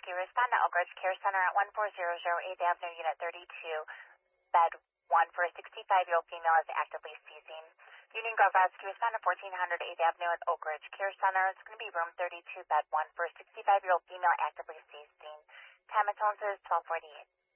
respond to Oak Ridge Care Center at 14008 Avenue, Unit 32, bed 1 for a 65-year-old female is actively seizing. Union Grove Rescue respond to 1400 8th Avenue at Oak Ridge Care Center. It's going to be room 32, bed 1 for a 65-year-old female actively seizing. Time of is 12:48.